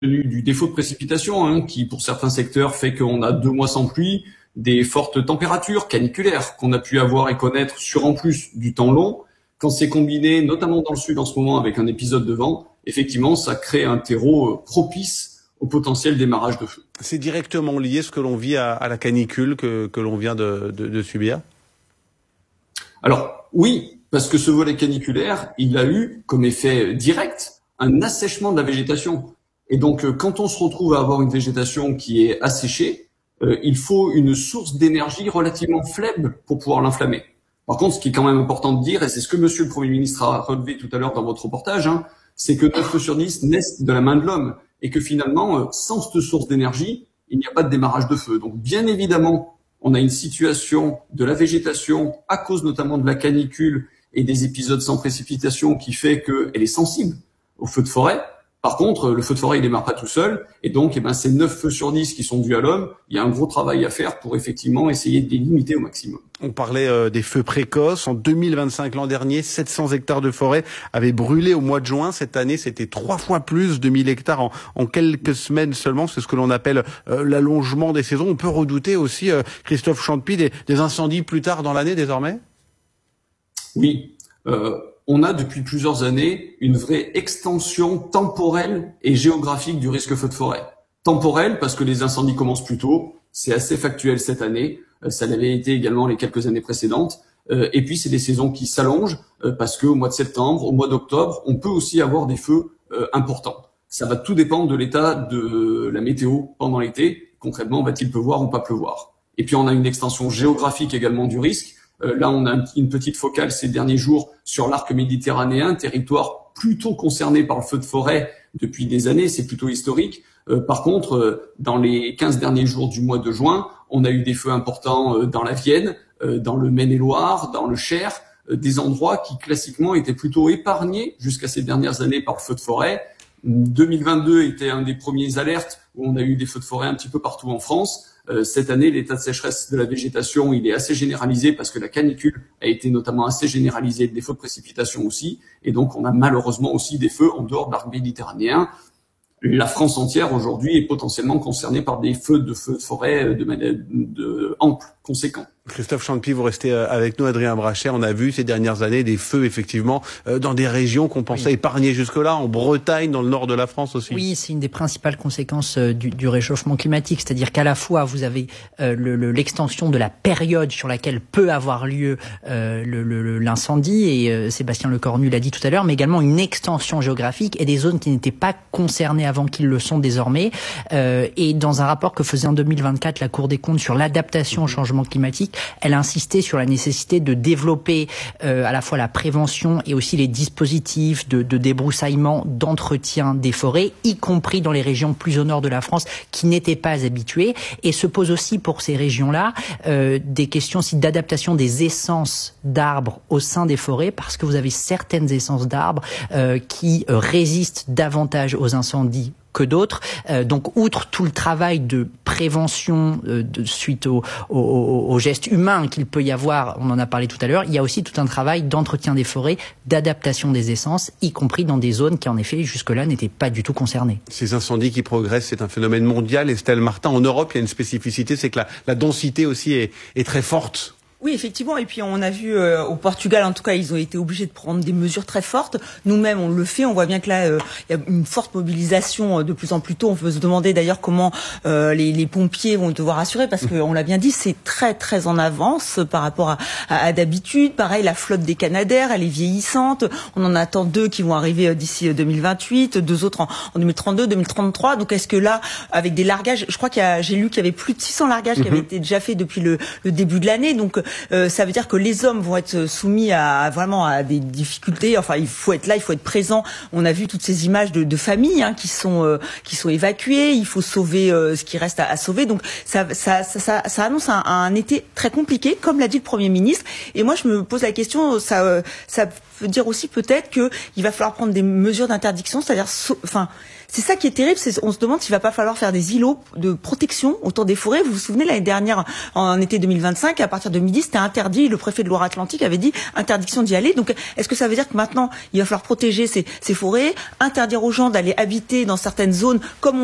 tenu du défaut de précipitation, qui pour certains secteurs fait qu'on a 2 mois sans pluie, des fortes températures caniculaires qu'on a pu avoir et connaître sur en plus du temps long. Quand c'est combiné, notamment dans le sud en ce moment, avec un épisode de vent, effectivement, ça crée un terreau propice au potentiel démarrage de feu. C'est directement lié ce que l'on vit à la canicule que l'on vient de subir? Alors, oui, parce que ce volet caniculaire, il a eu comme effet direct un assèchement de la végétation. Et donc, quand on se retrouve à avoir une végétation qui est asséchée, il faut une source d'énergie relativement faible pour pouvoir l'inflammer. Par contre, ce qui est quand même important de dire, et c'est ce que Monsieur le Premier ministre a relevé tout à l'heure dans votre reportage, c'est que 9 feux sur 10 naissent de la main de l'homme, et que finalement, sans cette source d'énergie, il n'y a pas de démarrage de feu. Donc, bien évidemment, on a une situation de la végétation, à cause notamment de la canicule et des épisodes sans précipitation, qui fait qu'elle est sensible au feu de forêt. Par contre, le feu de forêt, il démarre pas tout seul, et donc, ces 9 feux sur 10 qui sont dus à l'homme, il y a un gros travail à faire pour effectivement essayer de les limiter au maximum. On parlait des feux précoces. En 2025, l'an dernier, 700 hectares de forêt avaient brûlé au mois de juin. Cette année, c'était 3 fois plus, 2000 hectares en quelques semaines seulement. C'est ce que l'on appelle l'allongement des saisons. On peut redouter aussi, Christophe Champy, des incendies plus tard dans l'année désormais? Oui. On a depuis plusieurs années une vraie extension temporelle et géographique du risque feu de forêt. Temporelle parce que les incendies commencent plus tôt, c'est assez factuel cette année, ça l'avait été également les quelques années précédentes. Et puis c'est des saisons qui s'allongent parce qu'au mois de septembre, au mois d'octobre, on peut aussi avoir des feux importants. Ça va tout dépendre de l'état de la météo pendant l'été. Concrètement, va-t-il pleuvoir ou pas pleuvoir? Et puis on a une extension géographique également du risque. Là, on a une petite focale ces derniers jours sur l'arc méditerranéen, territoire plutôt concerné par le feu de forêt depuis des années, c'est plutôt historique. Par contre, dans les 15 derniers jours du mois de juin, on a eu des feux importants dans la Vienne, dans le Maine-et-Loire, dans le Cher, des endroits qui classiquement étaient plutôt épargnés jusqu'à ces dernières années par le feu de forêt. 2022 était un des premiers alertes où on a eu des feux de forêt un petit peu partout en France. Cette année, l'état de sécheresse de la végétation, il est assez généralisé parce que la canicule a été notamment assez généralisée, des feux de précipitation aussi. Et donc, on a malheureusement aussi des feux en dehors de l'arc méditerranéen. La France entière, aujourd'hui, est potentiellement concernée par des feux de forêt de ample, conséquents. Christophe Champy, vous restez avec nous, Adrien Brachet. On a vu ces dernières années des feux, effectivement, dans des régions qu'on pensait épargnées jusque-là, en Bretagne, dans le nord de la France aussi. Oui, c'est une des principales conséquences du réchauffement climatique. C'est-à-dire qu'à la fois, vous avez l'extension de la période sur laquelle peut avoir lieu l'incendie, et Sébastien Lecornu l'a dit tout à l'heure, mais également une extension géographique et des zones qui n'étaient pas concernées avant qu'ils le sont désormais. Et dans un rapport que faisait en 2024 la Cour des comptes sur l'adaptation au changement climatique, elle a insisté sur la nécessité de développer à la fois la prévention et aussi les dispositifs de débroussaillement, d'entretien des forêts, y compris dans les régions plus au nord de la France qui n'étaient pas habituées. Et se pose aussi pour ces régions-là des questions aussi d'adaptation des essences d'arbres au sein des forêts, parce que vous avez certaines essences d'arbres qui résistent davantage aux incendies que d'autres. Donc, outre tout le travail de prévention suite aux gestes humains qu'il peut y avoir, on en a parlé tout à l'heure, il y a aussi tout un travail d'entretien des forêts, d'adaptation des essences, y compris dans des zones qui, en effet, jusque-là, n'étaient pas du tout concernées. Ces incendies qui progressent, c'est un phénomène mondial. Estelle Martin, en Europe, il y a une spécificité, c'est que la densité aussi est très forte. Oui, effectivement. Et puis on a vu au Portugal, en tout cas, ils ont été obligés de prendre des mesures très fortes. Nous-mêmes, on le fait. On voit bien que là, il y a une forte mobilisation de plus en plus tôt. On peut se demander d'ailleurs comment les pompiers vont devoir assurer, parce qu'on l'a bien dit, c'est très très en avance par rapport à d'habitude. Pareil, la flotte des Canadair, elle est vieillissante. On en attend 2 qui vont arriver d'ici 2028, 2 autres en 2032, 2033. Donc est-ce que là, avec des largages, je crois j'ai lu qu'il y avait plus de 600 largages qui avaient été déjà faits depuis le début de l'année. Donc ça veut dire que les hommes vont être soumis à des difficultés. Enfin, il faut être là, il faut être présent. On a vu toutes ces images de familles qui sont évacuées. Il faut sauver ce qui reste à sauver. Donc ça annonce un été très compliqué, comme l'a dit le Premier ministre. Et moi, je me pose la question, ça veut dire aussi peut-être que il va falloir prendre des mesures d'interdiction, c'est-à-dire, C'est ça qui est terrible, on se demande s'il va pas falloir faire des îlots de protection autour des forêts. Vous vous souvenez, l'année dernière, en été 2025, à partir de midi, c'était interdit. Le préfet de Loire-Atlantique avait dit interdiction d'y aller. Donc, est-ce que ça veut dire que maintenant, il va falloir protéger ces forêts, interdire aux gens d'aller habiter dans certaines zones, comme